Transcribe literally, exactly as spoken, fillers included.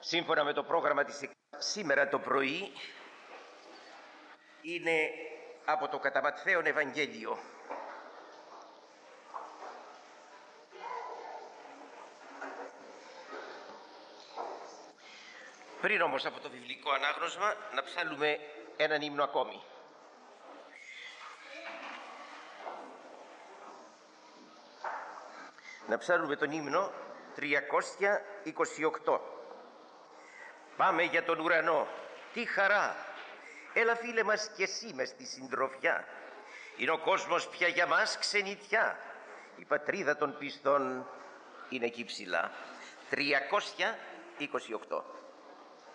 σύμφωνα με το πρόγραμμα της εκκλησίας σήμερα το πρωί είναι από το κατά Ματθαίον Ευαγγέλιο. Πριν όμως από το βιβλικό ανάγνωσμα να ψάλουμε έναν ύμνο ακόμη. Να ψάλουμε τον ύμνο τριακόσια είκοσι οκτώ. Πάμε για τον ουρανό, τι χαρά! Έλα φίλε μας κι εσύ μες στη συντροφιά. Είναι ο κόσμος πια για μας ξενιτιά. Η πατρίδα των πιστών είναι εκεί ψηλά. τριακόσια είκοσι οκτώ.